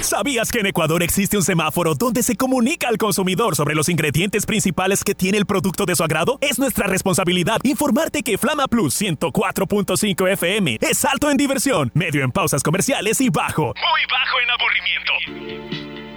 ¿Sabías que en Ecuador existe un semáforo donde se comunica al consumidor sobre los ingredientes principales que tiene el producto de su agrado? Es nuestra responsabilidad informarte que Flama Plus 104.5 FM es alto en diversión, medio en pausas comerciales y bajo, muy bajo en aburrimiento.